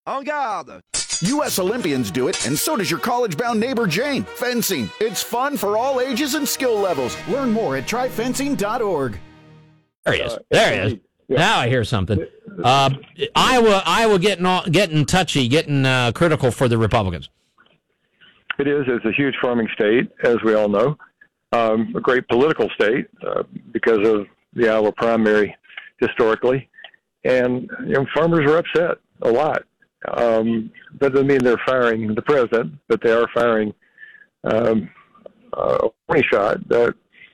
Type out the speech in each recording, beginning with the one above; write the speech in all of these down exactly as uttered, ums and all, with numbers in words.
En garde! U S Olympians do it, and so does your college-bound neighbor Jane. Fencing. It's fun for all ages and skill levels. Learn more at try fencing dot org. There he is. There he is. Now I hear something. Uh, Iowa, Iowa getting all, getting touchy, getting uh, critical for the Republicans. It is. It's a huge farming state, as we all know. Um, a great political state uh, because of the Iowa primary historically. And you know, farmers are upset a lot. Um, that doesn't mean they're firing the president, but they are firing um, uh, a warning shot that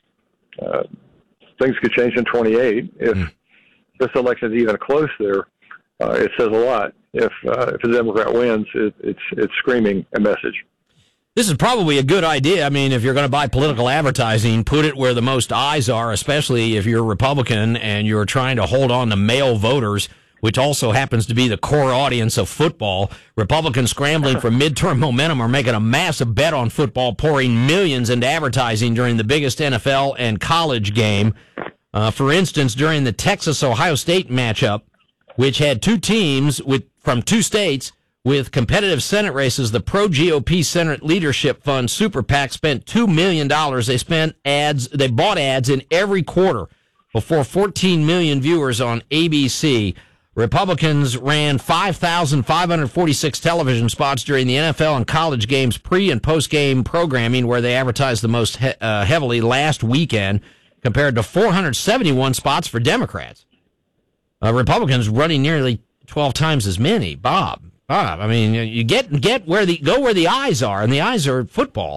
uh, things could change in twenty-eight. If mm. this election is even close there, uh, it says a lot. If uh, if a Democrat wins, it, it's it's screaming a message. This is probably a good idea. I mean, if you're going to buy political advertising, put it where the most eyes are, especially if you're a Republican and you're trying to hold on to male voters, which also happens to be the core audience of football. Republicans scrambling for midterm momentum are making a massive bet on football, pouring millions into advertising during the biggest N F L and college game. Uh, for instance, during the Texas-Ohio State matchup, which had two teams with from two states with competitive Senate races, the pro-G O P Senate Leadership Fund Super PAC spent two million dollars. They spent ads, they bought ads in every quarter before fourteen million viewers on A B C. Republicans ran five thousand five hundred forty-six television spots during the N F L and college games pre- and post-game programming, where they advertised the most he- uh, heavily last weekend, compared to four hundred seventy-one spots for Democrats. Uh, Republicans running nearly twelve times as many. Bob, Bob, I mean, you get get where the go where the eyes are, and the eyes are football.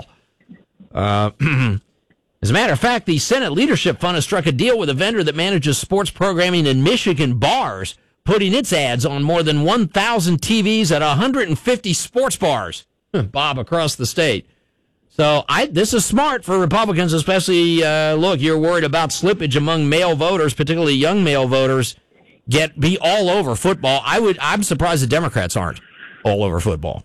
Uh, as a matter of fact, the Senate Leadership Fund has struck a deal with a vendor that manages sports programming in Michigan bars, putting its ads on more than one thousand T Vs at one hundred fifty sports bars, Bob, across the state. So I, this is smart for Republicans, especially, uh, look, you're worried about slippage among male voters, particularly young male voters, get be all over football. I would, I'm surprised the Democrats aren't all over football.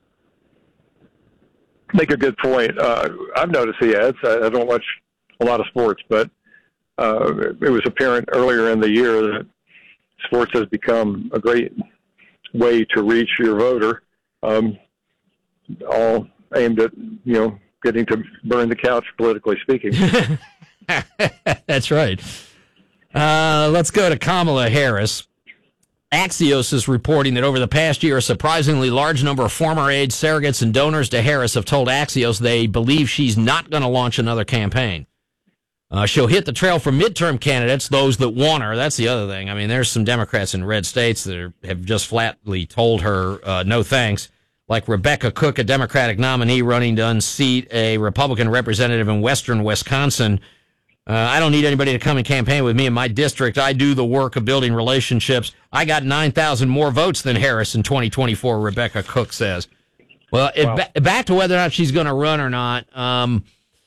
Make a good point. Uh, I've noticed the ads. I, I don't watch a lot of sports, but uh, it was apparent earlier in the year that sports has become a great way to reach your voter, um, all aimed at, you know, getting to burn the couch, politically speaking. That's right. Uh, let's go to Kamala Harris. Axios is reporting that over the past year, a surprisingly large number of former aides, surrogates, and donors to Harris have told Axios they believe she's not going to launch another campaign. Uh, she'll hit the trail for midterm candidates, those that want her. That's the other thing. I mean, there's some Democrats in red states that are, have just flatly told her uh, no thanks, like Rebecca Cook, a Democratic nominee running to unseat a Republican representative in western Wisconsin. Uh, I don't need anybody to come and campaign with me in my district. I do the work of building relationships. I got nine thousand more votes than Harris in twenty twenty-four, Rebecca Cook says. Well, wow. it, ba- back to whether or not she's going to run or not. Um,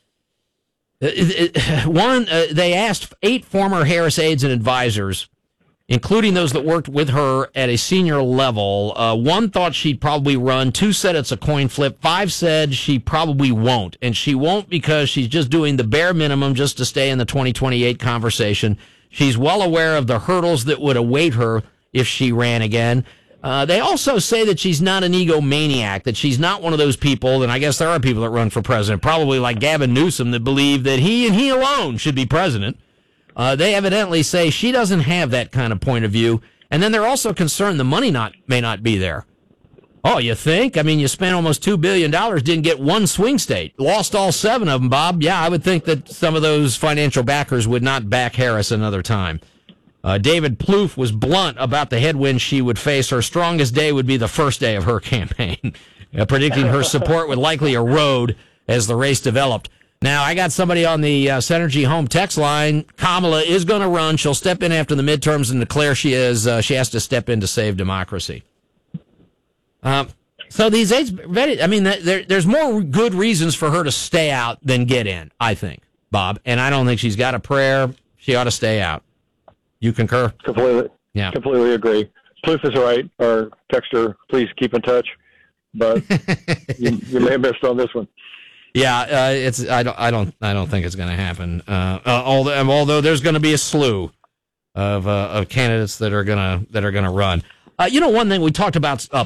One, uh, they asked eight former Harris aides and advisors, including those that worked with her at a senior level. Uh, one thought she'd probably run. Two said it's a coin flip. Five said she probably won't. And she won't because she's just doing the bare minimum just to stay in the twenty twenty-eight conversation. She's well aware of the hurdles that would await her if she ran again. Uh, they also say that she's not an egomaniac, that she's not one of those people, and I guess there are people that run for president, probably like Gavin Newsom, that believe that he and he alone should be president. Uh, they evidently say she doesn't have that kind of point of view. And then they're also concerned the money not may not be there. Oh, you think? I mean, you spent almost two billion dollars, didn't get one swing state, lost all seven of them, Bob. Yeah, I would think that some of those financial backers would not back Harris another time. Uh, David Plouffe was blunt about the headwinds she would face. Her strongest day would be the first day of her campaign, uh, predicting her support would likely erode as the race developed. Now, I got somebody on the uh, Synergy Home text line. Kamala is going to run. She'll step in after the midterms and declare she is. Uh, she has to step in to save democracy. Um, so these aides, I mean, there, there's more good reasons for her to stay out than get in, I think, Bob. And I don't think she's got a prayer. She ought to stay out. You concur? Completely. Yeah. Completely agree. Plouffe is right. Our texter, please keep in touch. But you, you may have missed on this one. Yeah, uh, it's. I don't. I don't. I don't think it's going to happen. Uh, uh, although, although there's going to be a slew of uh, of candidates that are gonna that are gonna run. Uh, you know, one thing we talked about uh,